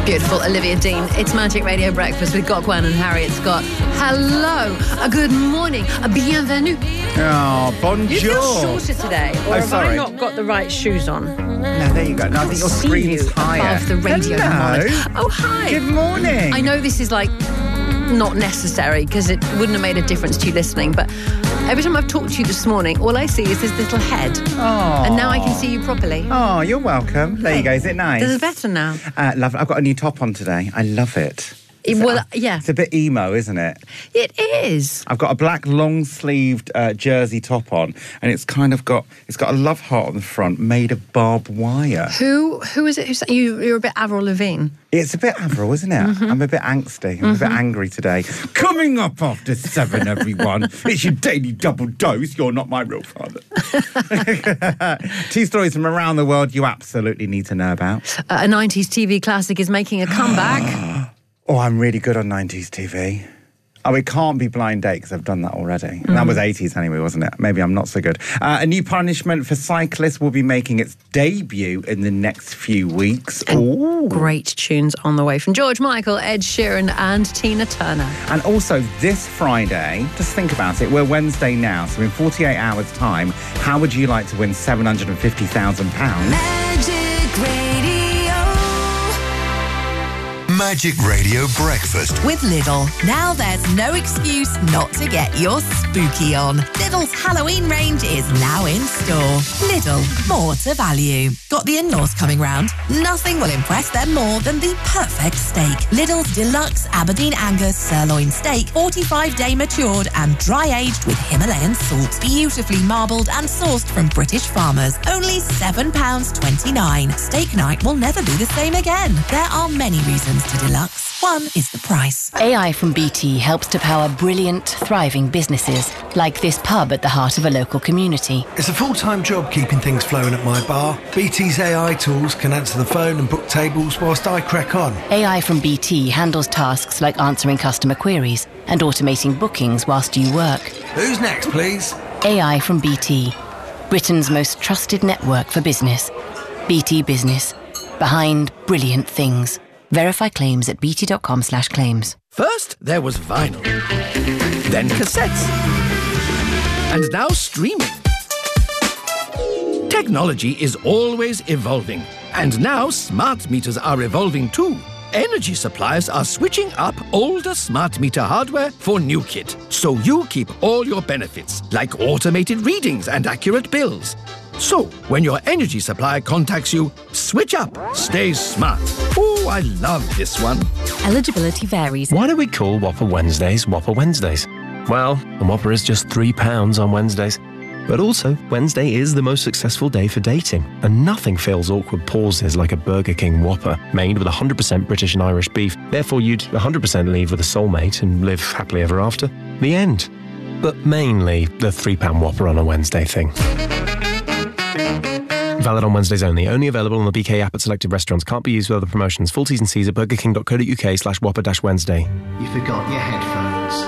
Beautiful Olivia Dean. It's Magic Radio Breakfast with Gokwan and Harriet Scott. Hello, a good morning, a bienvenue. Oh, bonjour. You feel shorter today, or have sorry. I not got the right shoes on? No, there you go. No, I think your screen's higher. Above the radio monitor. Oh, hi. Good morning. I know this is like not necessary because it wouldn't have made a difference to you listening, but every time I've talked to you this morning, all I see is this little head. Oh. And now I can see you properly. Oh, you're welcome. There you go. Is it nice? This is better now. Love it. I've got a new top on today. I love it. Yeah. It's a bit emo, isn't it? It is. I've got a black long-sleeved jersey top on, and it's got a love heart on the front made of barbed wire. Who is it? You're a bit Avril Lavigne. It's a bit Avril, isn't it? Mm-hmm. I'm a bit angsty. I'm a bit angry today. Coming up after 7, everyone. It's your daily double dose. You're not my real father. 2 stories from around the world you absolutely need to know about. A 90s TV classic is making a comeback. Oh, I'm really good on 90s TV. Oh, it can't be Blind Date because I've done that already. That was 80s anyway, wasn't it? Maybe I'm not so good. A new punishment for cyclists will be making its debut in the next few weeks. And great tunes on the way from George Michael, Ed Sheeran and Tina Turner. And also this Friday, just think about it, we're Wednesday now, so in 48 hours' time, how would you like to win £750,000? Magic Radio. Magic Radio Breakfast With Lidl. Now there's no excuse not to get your spooky on. Lidl's Halloween range is now in store. Lidl, more to value. Got the in-laws coming round? Nothing will impress them more than the perfect steak. Lidl's Deluxe Aberdeen Angus Sirloin Steak, 45-day matured and dry-aged with Himalayan salt. Beautifully marbled and sourced from British farmers. Only £7.29. Steak night will never be the same again. There are many reasons to Deluxe. One is the price. AI from BT helps to power brilliant, thriving businesses, like this pub at the heart of a local community. It's a full-time job keeping things flowing at my bar. BT's AI tools can answer the phone and book tables whilst I crack on. AI from BT handles tasks like answering customer queries and automating bookings whilst you work. Who's next, please? AI from BT, Britain's most trusted network for business. BT Business, behind brilliant things. Verify claims at bt.com/claims. First, there was vinyl, then cassettes, and now streaming. Technology is always evolving, and now smart meters are evolving too. Energy suppliers are switching up older smart meter hardware for new kit, so you keep all your benefits, like automated readings and accurate bills. So, when your energy supplier contacts you, switch up, stay smart. Oh, I love this one. Eligibility varies. Why do we call Whopper Wednesdays Whopper Wednesdays? Well, a Whopper is just £3 on Wednesdays. But also, Wednesday is the most successful day for dating, and nothing fills awkward pauses like a Burger King Whopper, made with 100% British and Irish beef. Therefore, you'd 100% leave with a soulmate and live happily ever after. The end. But mainly the £3 Whopper on a Wednesday thing. Valid on Wednesdays only. Only available on the BK app at selected restaurants. Can't be used with other promotions. Full T's and C's at burgerking.co.uk/Whopper-Wednesday. You forgot your headphones.